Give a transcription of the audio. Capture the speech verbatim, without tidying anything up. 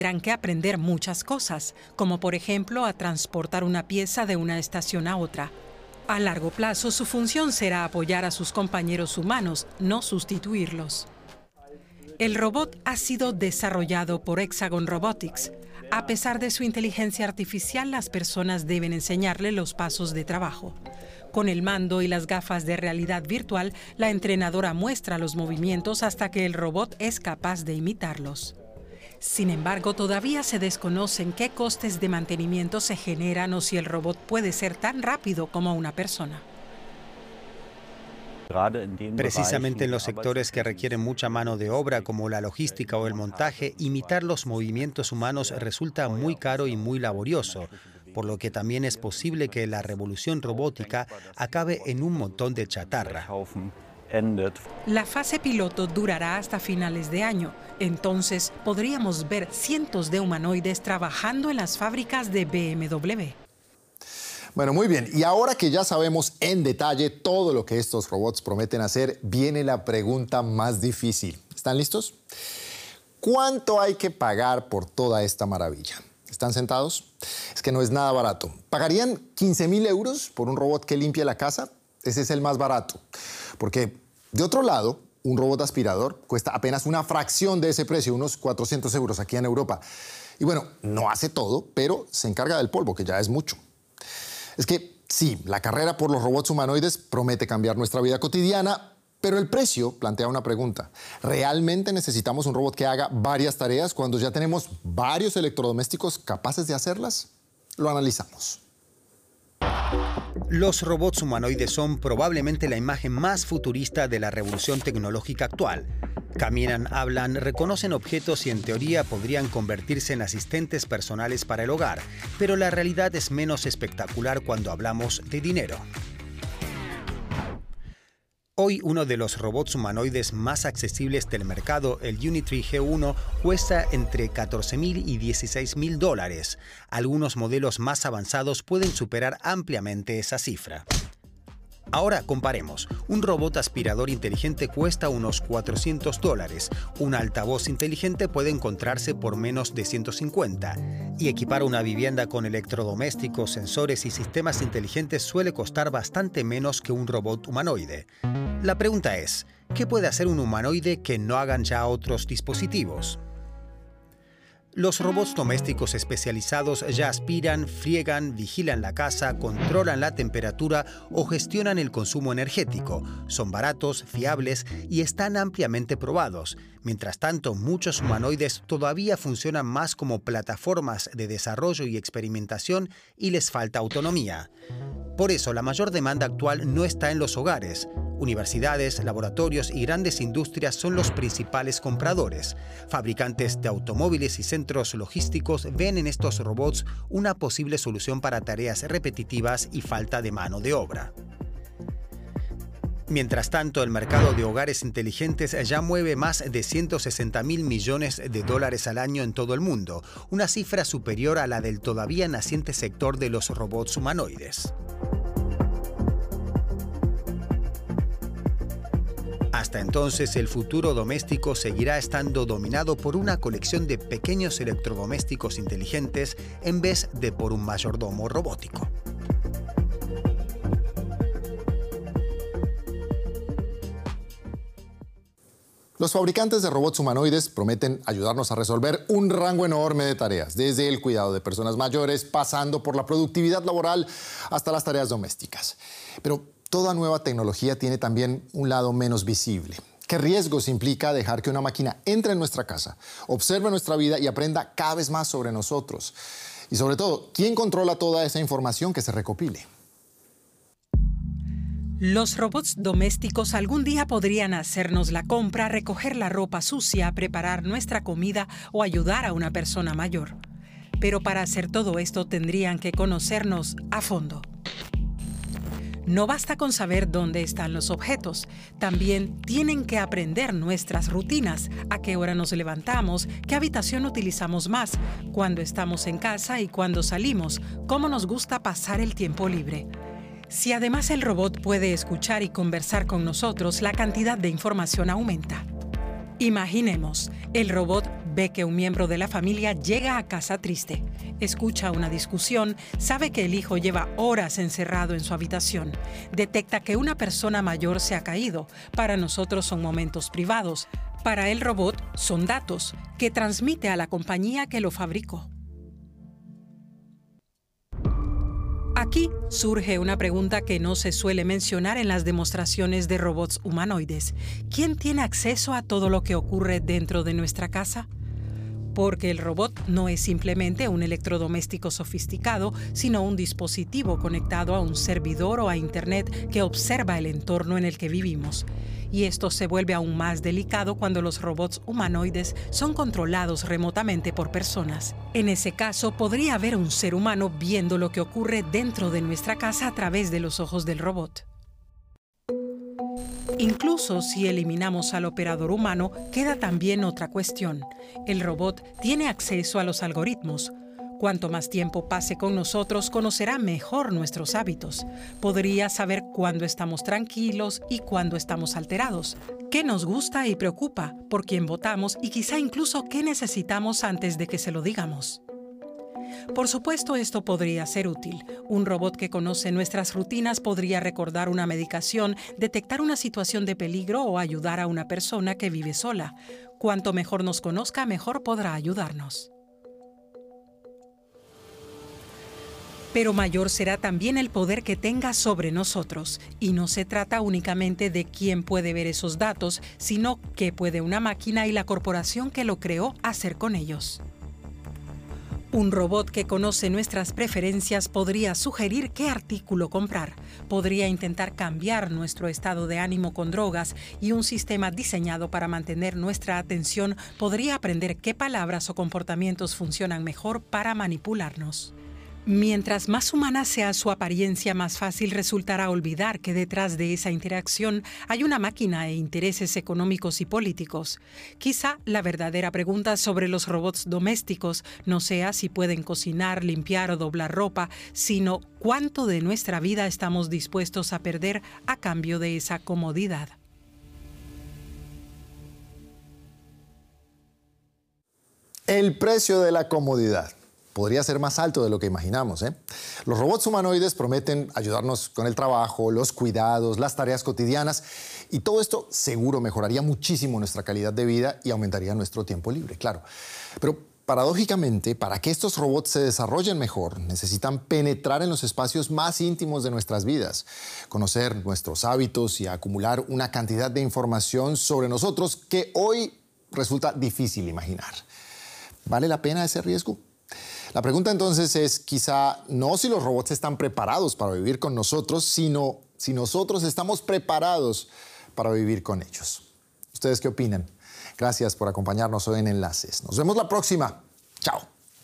Tendrán que aprender muchas cosas, como por ejemplo a transportar una pieza de una estación a otra. A largo plazo, su función será apoyar a sus compañeros humanos, no sustituirlos. El robot ha sido desarrollado por Hexagon Robotics. A pesar de su inteligencia artificial, las personas deben enseñarle los pasos de trabajo. Con el mando y las gafas de realidad virtual, la entrenadora muestra los movimientos hasta que el robot es capaz de imitarlos. Sin embargo, todavía se desconocen qué costes de mantenimiento se generan o si el robot puede ser tan rápido como una persona. Precisamente en los sectores que requieren mucha mano de obra, como la logística o el montaje, imitar los movimientos humanos resulta muy caro y muy laborioso, por lo que también es posible que la revolución robótica acabe en un montón de chatarra. La fase piloto durará hasta finales de año. Entonces podríamos ver cientos de humanoides trabajando en las fábricas de B M W. Bueno, muy bien. Y ahora que ya sabemos en detalle todo lo que estos robots prometen hacer, viene la pregunta más difícil. ¿Están listos? ¿Cuánto hay que pagar por toda esta maravilla? ¿Están sentados? Es que no es nada barato. ¿Pagarían quince mil euros por un robot que limpie la casa? Ese es el más barato. Porque, de otro lado, un robot aspirador cuesta apenas una fracción de ese precio, unos cuatrocientos euros aquí en Europa. Y bueno, no hace todo, pero se encarga del polvo, que ya es mucho. Es que, sí, la carrera por los robots humanoides promete cambiar nuestra vida cotidiana, pero el precio plantea una pregunta. ¿Realmente necesitamos un robot que haga varias tareas cuando ya tenemos varios electrodomésticos capaces de hacerlas? Lo analizamos. Los robots humanoides son probablemente la imagen más futurista de la revolución tecnológica actual. Caminan, hablan, reconocen objetos y en teoría podrían convertirse en asistentes personales para el hogar, pero la realidad es menos espectacular cuando hablamos de dinero. Hoy uno de los robots humanoides más accesibles del mercado, el Unitree G uno, cuesta entre catorce mil y dieciséis mil dólares. Algunos modelos más avanzados pueden superar ampliamente esa cifra. Ahora comparemos. Un robot aspirador inteligente cuesta unos cuatrocientos dólares. Un altavoz inteligente puede encontrarse por menos de ciento cincuenta. Y equipar una vivienda con electrodomésticos, sensores y sistemas inteligentes suele costar bastante menos que un robot humanoide. La pregunta es, ¿qué puede hacer un humanoide que no hagan ya otros dispositivos? Los robots domésticos especializados ya aspiran, friegan, vigilan la casa, controlan la temperatura o gestionan el consumo energético. Son baratos, fiables y están ampliamente probados. Mientras tanto, muchos humanoides todavía funcionan más como plataformas de desarrollo y experimentación y les falta autonomía. Por eso, la mayor demanda actual no está en los hogares. Universidades, laboratorios y grandes industrias son los principales compradores. Fabricantes de automóviles y centros logísticos ven en estos robots una posible solución para tareas repetitivas y falta de mano de obra. Mientras tanto, el mercado de hogares inteligentes ya mueve más de ciento sesenta mil millones de dólares al año en todo el mundo, una cifra superior a la del todavía naciente sector de los robots humanoides. Hasta entonces, el futuro doméstico seguirá estando dominado por una colección de pequeños electrodomésticos inteligentes en vez de por un mayordomo robótico. Los fabricantes de robots humanoides prometen ayudarnos a resolver un rango enorme de tareas, desde el cuidado de personas mayores, pasando por la productividad laboral hasta las tareas domésticas. Pero toda nueva tecnología tiene también un lado menos visible. ¿Qué riesgos implica dejar que una máquina entre en nuestra casa, observe nuestra vida y aprenda cada vez más sobre nosotros? Y sobre todo, ¿quién controla toda esa información que se recopile? Los robots domésticos algún día podrían hacernos la compra, recoger la ropa sucia, preparar nuestra comida o ayudar a una persona mayor. Pero para hacer todo esto tendrían que conocernos a fondo. No basta con saber dónde están los objetos, también tienen que aprender nuestras rutinas, a qué hora nos levantamos, qué habitación utilizamos más, cuándo estamos en casa y cuándo salimos, cómo nos gusta pasar el tiempo libre. Si además el robot puede escuchar y conversar con nosotros, la cantidad de información aumenta. Imaginemos, el robot Ve que un miembro de la familia llega a casa triste. Escucha una discusión, sabe que el hijo lleva horas encerrado en su habitación. Detecta que una persona mayor se ha caído. Para nosotros son momentos privados. Para el robot son datos que transmite a la compañía que lo fabricó. Aquí surge una pregunta que no se suele mencionar en las demostraciones de robots humanoides. ¿Quién tiene acceso a todo lo que ocurre dentro de nuestra casa? Porque el robot no es simplemente un electrodoméstico sofisticado, sino un dispositivo conectado a un servidor o a Internet que observa el entorno en el que vivimos. Y esto se vuelve aún más delicado cuando los robots humanoides son controlados remotamente por personas. En ese caso, podría haber un ser humano viendo lo que ocurre dentro de nuestra casa a través de los ojos del robot. Incluso si eliminamos al operador humano, queda también otra cuestión. El robot tiene acceso a los algoritmos. Cuanto más tiempo pase con nosotros, conocerá mejor nuestros hábitos. Podría saber cuándo estamos tranquilos y cuándo estamos alterados, qué nos gusta y preocupa, por quién votamos y quizá incluso qué necesitamos antes de que se lo digamos. Por supuesto, esto podría ser útil. Un robot que conoce nuestras rutinas podría recordar una medicación, detectar una situación de peligro o ayudar a una persona que vive sola. Cuanto mejor nos conozca, mejor podrá ayudarnos. Pero mayor será también el poder que tenga sobre nosotros. Y no se trata únicamente de quién puede ver esos datos, sino qué puede una máquina y la corporación que lo creó hacer con ellos. Un robot que conoce nuestras preferencias podría sugerir qué artículo comprar, podría intentar cambiar nuestro estado de ánimo con drogas y un sistema diseñado para mantener nuestra atención podría aprender qué palabras o comportamientos funcionan mejor para manipularnos. Mientras más humana sea su apariencia, más fácil resultará olvidar que detrás de esa interacción hay una máquina e intereses económicos y políticos. Quizá la verdadera pregunta sobre los robots domésticos no sea si pueden cocinar, limpiar o doblar ropa, sino cuánto de nuestra vida estamos dispuestos a perder a cambio de esa comodidad. El precio de la comodidad podría ser más alto de lo que imaginamos, ¿eh? Los robots humanoides prometen ayudarnos con el trabajo, los cuidados, las tareas cotidianas y todo esto seguro mejoraría muchísimo nuestra calidad de vida y aumentaría nuestro tiempo libre, claro. Pero paradójicamente, para que estos robots se desarrollen mejor, necesitan penetrar en los espacios más íntimos de nuestras vidas, conocer nuestros hábitos y acumular una cantidad de información sobre nosotros que hoy resulta difícil imaginar. ¿Vale la pena ese riesgo? La pregunta entonces es quizá no si los robots están preparados para vivir con nosotros, sino si nosotros estamos preparados para vivir con ellos. ¿Ustedes qué opinan? Gracias por acompañarnos hoy en Enlaces. Nos vemos la próxima. Chao.